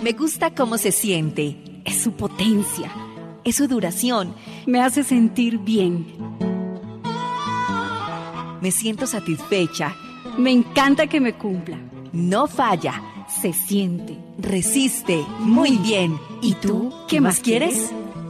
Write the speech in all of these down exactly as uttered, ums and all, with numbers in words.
Me gusta cómo se siente. Es su potencia. Es su duración. Me hace sentir bien. Me siento satisfecha. Me encanta que me cumpla. No falla. Se siente. Resiste. Muy bien. ¿Y tú? ¿Qué más quieres?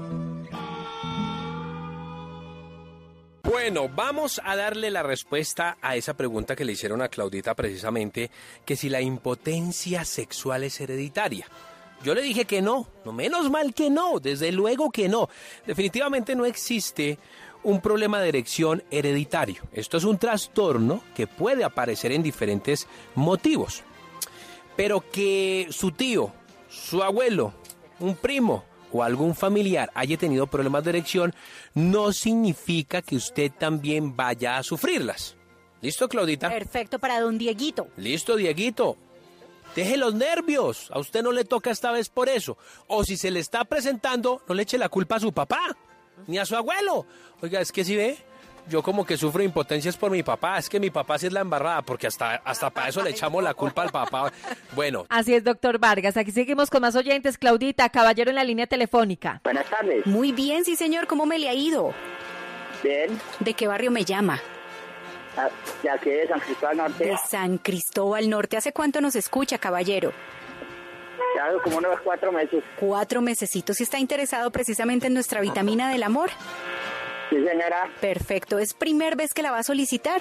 Bueno, vamos a darle la respuesta a esa pregunta que le hicieron a Claudita precisamente, que si la impotencia sexual es hereditaria. Yo le dije que no, no, menos mal que no, desde luego que no. Definitivamente no existe un problema de erección hereditario. Esto es un trastorno que puede aparecer en diferentes motivos. Pero que su tío, su abuelo, un primo o algún familiar haya tenido problemas de erección no significa que usted también vaya a sufrirlas. ¿Listo, Claudita? Perfecto para don Dieguito. Listo, Dieguito. Deje los nervios, a usted no le toca esta vez por eso. O si se le está presentando, no le eche la culpa a su papá, ni a su abuelo. Oiga, es que si ve, yo como que sufro impotencias por mi papá, es que mi papá sí es la embarrada, porque hasta, hasta para eso le echamos la culpa al papá. Bueno. Así es, doctor Vargas, aquí seguimos con más oyentes. Claudita, caballero en la línea telefónica. Buenas tardes. Muy bien, sí señor, ¿cómo me le ha ido? Bien. ¿De qué barrio me llama? Ah, de aquí de San Cristóbal Norte. De San Cristóbal Norte. ¿Hace cuánto nos escucha, caballero? Ya como unos cuatro meses. Cuatro mesecitos. ¿Y está interesado precisamente en nuestra vitamina del amor? Sí, señora. Perfecto. ¿Es primera vez que la va a solicitar?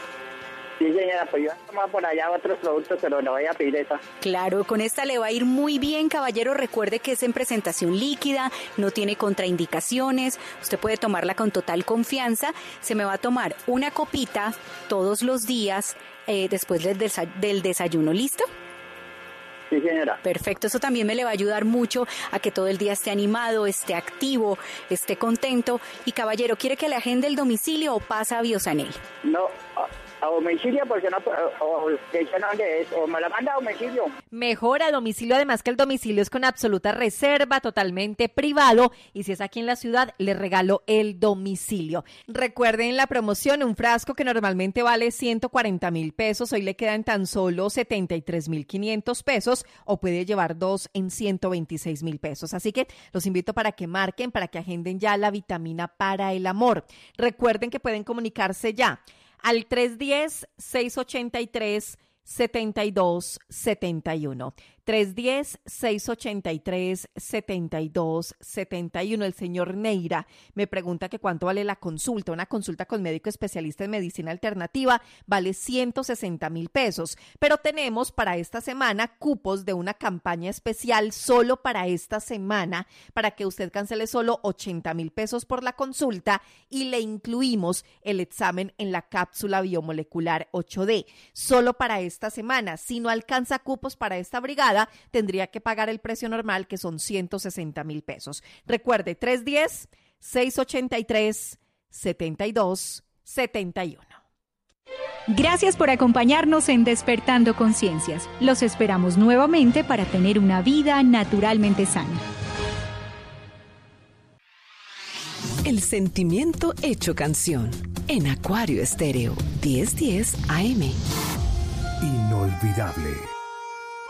Sí, señora, pues yo he tomado por allá otros productos, pero no voy a pedir esa. Claro, con esta le va a ir muy bien, caballero. Recuerde que es en presentación líquida, no tiene contraindicaciones. Usted puede tomarla con total confianza. Se me va a tomar una copita todos los días eh, después del, desa- del desayuno. ¿Listo? Sí, señora. Perfecto, eso también me le va a ayudar mucho a que todo el día esté animado, esté activo, esté contento. Y caballero, ¿quiere que le agende el domicilio o pasa a Biosanel? No, a, a domicilio, porque no, o, o, ¿dónde es? O me la manda a domicilio. Mejor a domicilio, además que el domicilio es con absoluta reserva, totalmente privado, y si es aquí en la ciudad, le regalo el domicilio. Recuerden la promoción, un frasco que normalmente vale ciento cuarenta mil pesos, hoy le quedan tan solo setenta y tres mil quinientos pesos, o puede llevar dos en ciento veintiséis mil pesos. Así que los invito para que marquen, para que agenden ya la vitamina para el amor. Recuerden que pueden comunicarse ya al tres uno cero, seis ocho tres, siete dos siete uno. tres uno cero, seis ocho tres, siete dos siete uno. El señor Neira me pregunta que cuánto vale la consulta. Una consulta con médico especialista en medicina alternativa vale ciento sesenta mil pesos, pero tenemos para esta semana cupos de una campaña especial solo para esta semana, para que usted cancele solo ochenta mil pesos por la consulta y le incluimos el examen en la cápsula biomolecular ocho D. Solo para esta semana. Si no alcanza cupos para esta brigada, tendría que pagar el precio normal, que son ciento sesenta mil pesos. Recuerde, tres uno cero, seis ocho tres, siete dos siete uno. Gracias por acompañarnos en Despertando Conciencias. Los esperamos nuevamente para tener una vida naturalmente sana. El sentimiento hecho canción en Acuario Estéreo diez diez A M. Inolvidable.